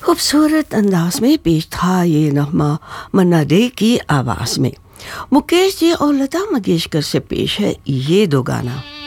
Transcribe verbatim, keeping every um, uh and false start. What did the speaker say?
खूबसूरत अंदाज में पेश था ये नगमा मन्ना डे की आवाज़ में। मुकेश जी और लता मंगेशकर से पेश है ये दो गाना।